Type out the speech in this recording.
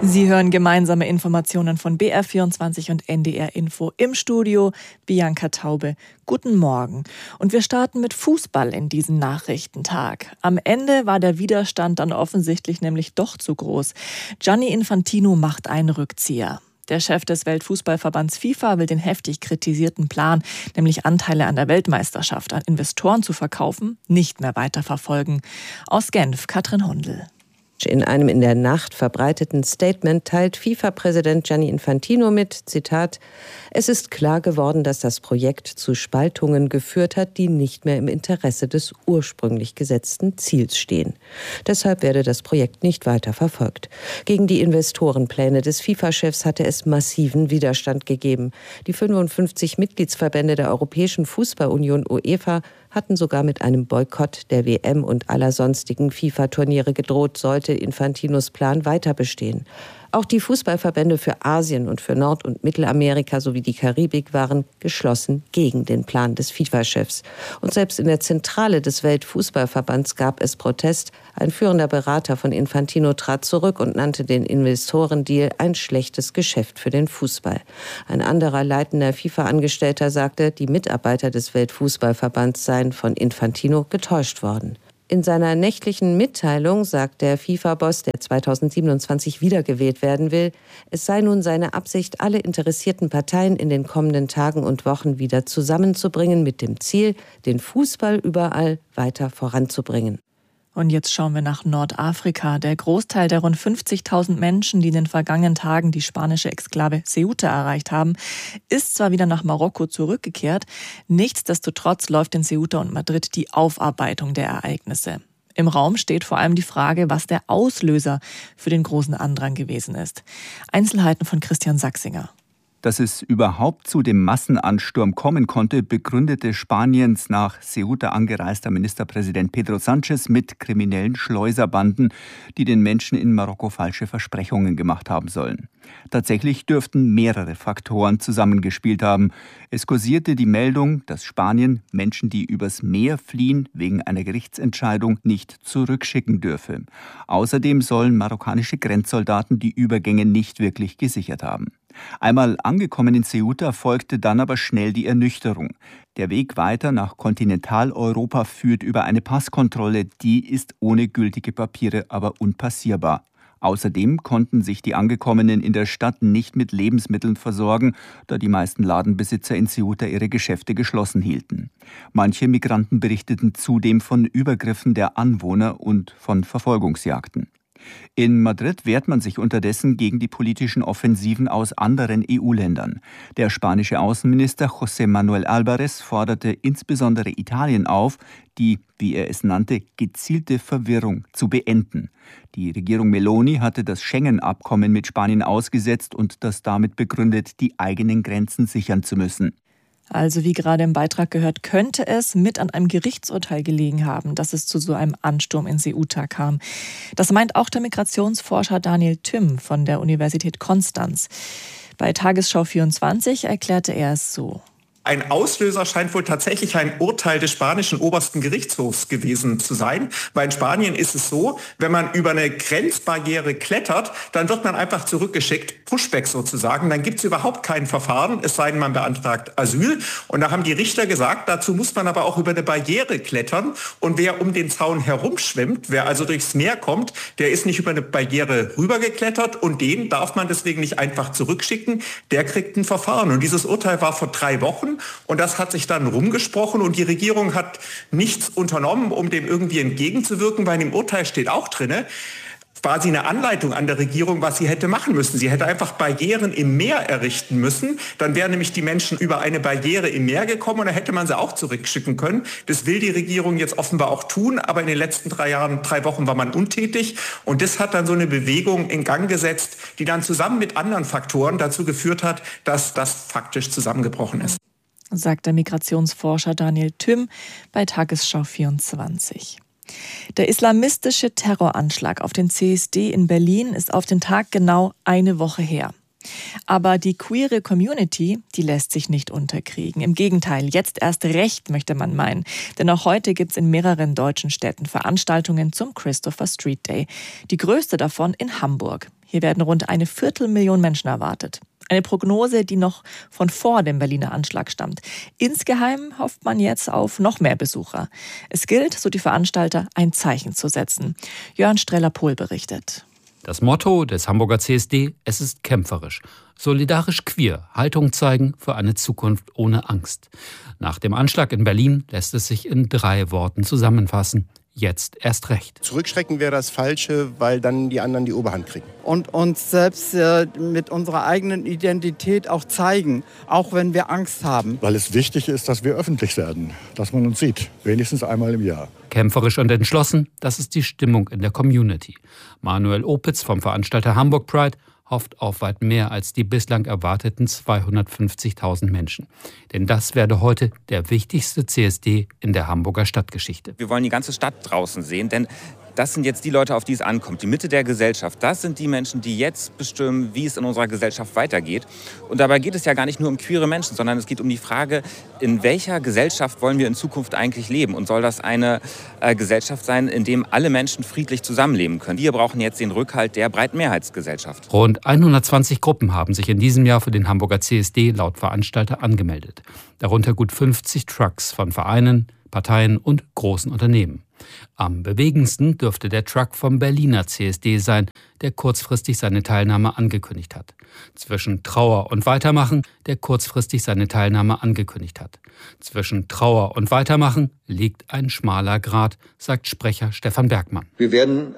Sie hören gemeinsame Informationen von BR24 und NDR Info im Studio. Bianca Taube, guten Morgen. Und wir starten mit Fußball in diesen Nachrichtentag. Am Ende war der Widerstand dann offensichtlich nämlich doch zu groß. Gianni Infantino macht einen Rückzieher. Der Chef des Weltfußballverbands FIFA will den heftig kritisierten Plan, nämlich Anteile an der Weltmeisterschaft an Investoren zu verkaufen, nicht mehr weiterverfolgen. Aus Genf, Katrin Hundel. In einem in der Nacht verbreiteten Statement teilt FIFA-Präsident Gianni Infantino mit, Zitat, es ist klar geworden, dass das Projekt zu Spaltungen geführt hat, die nicht mehr im Interesse des ursprünglich gesetzten Ziels stehen. Deshalb werde das Projekt nicht weiter verfolgt. Gegen die Investorenpläne des FIFA-Chefs hatte es massiven Widerstand gegeben. Die 55 Mitgliedsverbände der Europäischen Fußballunion UEFA hatten sogar mit einem Boykott der WM und aller sonstigen FIFA-Turniere gedroht, sollte Infantinos Plan weiter bestehen. Auch die Fußballverbände für Asien und für Nord- und Mittelamerika sowie die Karibik waren geschlossen gegen den Plan des FIFA-Chefs. Und selbst in der Zentrale des Weltfußballverbands gab es Protest. Ein führender Berater von Infantino trat zurück und nannte den Investorendeal ein schlechtes Geschäft für den Fußball. Ein anderer leitender FIFA-Angestellter sagte, die Mitarbeiter des Weltfußballverbands seien von Infantino getäuscht worden. In seiner nächtlichen Mitteilung sagt der FIFA-Boss, der 2027 wiedergewählt werden will, es sei nun seine Absicht, alle interessierten Parteien in den kommenden Tagen und Wochen wieder zusammenzubringen mit dem Ziel, den Fußball überall weiter voranzubringen. Und jetzt schauen wir nach Nordafrika. Der Großteil der rund 50.000 Menschen, die in den vergangenen Tagen die spanische Exklave Ceuta erreicht haben, ist zwar wieder nach Marokko zurückgekehrt, nichtsdestotrotz läuft in Ceuta und Madrid die Aufarbeitung der Ereignisse. Im Raum steht vor allem die Frage, was der Auslöser für den großen Andrang gewesen ist. Einzelheiten von Christian Sachsinger. Dass es überhaupt zu dem Massenansturm kommen konnte, begründete Spaniens nach Ceuta angereister Ministerpräsident Pedro Sánchez mit kriminellen Schleuserbanden, die den Menschen in Marokko falsche Versprechungen gemacht haben sollen. Tatsächlich dürften mehrere Faktoren zusammengespielt haben. Es kursierte die Meldung, dass Spanien Menschen, die übers Meer fliehen, wegen einer Gerichtsentscheidung nicht zurückschicken dürfe. Außerdem sollen marokkanische Grenzsoldaten die Übergänge nicht wirklich gesichert haben. Einmal angekommen in Ceuta folgte dann aber schnell die Ernüchterung. Der Weg weiter nach Kontinentaleuropa führt über eine Passkontrolle, die ist ohne gültige Papiere aber unpassierbar. Außerdem konnten sich die Angekommenen in der Stadt nicht mit Lebensmitteln versorgen, da die meisten Ladenbesitzer in Ceuta ihre Geschäfte geschlossen hielten. Manche Migranten berichteten zudem von Übergriffen der Anwohner und von Verfolgungsjagden. In Madrid wehrt man sich unterdessen gegen die politischen Offensiven aus anderen EU-Ländern. Der spanische Außenminister José Manuel Álvarez forderte insbesondere Italien auf, die, wie er es nannte, gezielte Verwirrung zu beenden. Die Regierung Meloni hatte das Schengen-Abkommen mit Spanien ausgesetzt und das damit begründet, die eigenen Grenzen sichern zu müssen. Also wie gerade im Beitrag gehört, könnte es mit an einem Gerichtsurteil gelegen haben, dass es zu so einem Ansturm in Ceuta kam. Das meint auch der Migrationsforscher Daniel Thym von der Universität Konstanz. Bei Tagesschau 24 erklärte er es so. Ein Auslöser scheint wohl tatsächlich ein Urteil des spanischen obersten Gerichtshofs gewesen zu sein. Weil in Spanien ist es so, wenn man über eine Grenzbarriere klettert, dann wird man einfach zurückgeschickt, Pushback sozusagen. Dann gibt es überhaupt kein Verfahren, es sei denn, man beantragt Asyl. Und da haben die Richter gesagt, dazu muss man aber auch über eine Barriere klettern. Und wer um den Zaun herumschwimmt, wer also durchs Meer kommt, der ist nicht über eine Barriere rübergeklettert und den darf man deswegen nicht einfach zurückschicken. Der kriegt ein Verfahren. Und dieses Urteil war vor 3 Wochen. Und das hat sich dann rumgesprochen und die Regierung hat nichts unternommen, um dem irgendwie entgegenzuwirken, weil im Urteil steht auch drinne, quasi eine Anleitung an der Regierung, was sie hätte machen müssen. Sie hätte einfach Barrieren im Meer errichten müssen. Dann wären nämlich die Menschen über eine Barriere im Meer gekommen und dann hätte man sie auch zurückschicken können. Das will die Regierung jetzt offenbar auch tun, aber in den letzten 3 Wochen war man untätig. Und das hat dann so eine Bewegung in Gang gesetzt, die dann zusammen mit anderen Faktoren dazu geführt hat, dass das faktisch zusammengebrochen ist. Sagt der Migrationsforscher Daniel Thym bei Tagesschau 24. Der islamistische Terroranschlag auf den CSD in Berlin ist auf den Tag genau eine Woche her. Aber die queere Community, die lässt sich nicht unterkriegen. Im Gegenteil, jetzt erst recht, möchte man meinen. Denn auch heute gibt es in mehreren deutschen Städten Veranstaltungen zum Christopher Street Day. Die größte davon in Hamburg. Hier werden rund 250.000 Menschen erwartet. Eine Prognose, die noch von vor dem Berliner Anschlag stammt. Insgeheim hofft man jetzt auf noch mehr Besucher. Es gilt, so die Veranstalter, ein Zeichen zu setzen. Jörn Streller-Pohl berichtet. Das Motto des Hamburger CSD: Es ist kämpferisch. Solidarisch queer, Haltung zeigen für eine Zukunft ohne Angst. Nach dem Anschlag in Berlin lässt es sich in 3 Worten zusammenfassen: Jetzt erst recht. Zurückschrecken wäre das Falsche, weil dann die anderen die Oberhand kriegen. Und uns selbst mit unserer eigenen Identität auch zeigen, auch wenn wir Angst haben. Weil es wichtig ist, dass wir öffentlich werden, dass man uns sieht, wenigstens einmal im Jahr. Kämpferisch und entschlossen, das ist die Stimmung in der Community. Manuel Opitz vom Veranstalter Hamburg Pride hofft auf weit mehr als die bislang erwarteten 250.000 Menschen. Denn das werde heute der wichtigste CSD in der Hamburger Stadtgeschichte. Wir wollen die ganze Stadt draußen sehen, denn das sind jetzt die Leute, auf die es ankommt. Die Mitte der Gesellschaft, das sind die Menschen, die jetzt bestimmen, wie es in unserer Gesellschaft weitergeht. Und dabei geht es ja gar nicht nur um queere Menschen, sondern es geht um die Frage, in welcher Gesellschaft wollen wir in Zukunft eigentlich leben? Und soll das eine Gesellschaft sein, in der alle Menschen friedlich zusammenleben können? Wir brauchen jetzt den Rückhalt der breiten Mehrheitsgesellschaft. Rund 120 Gruppen haben sich in diesem Jahr für den Hamburger CSD laut Veranstalter angemeldet. Darunter gut 50 Trucks von Vereinen, Parteien und großen Unternehmen. Am bewegendsten dürfte der Truck vom Berliner CSD sein, der kurzfristig seine Teilnahme angekündigt hat. Zwischen Trauer und Weitermachen, der kurzfristig seine Teilnahme angekündigt hat. Zwischen Trauer und Weitermachen liegt ein schmaler Grat, sagt Sprecher Stefan Bergmann. Wir werden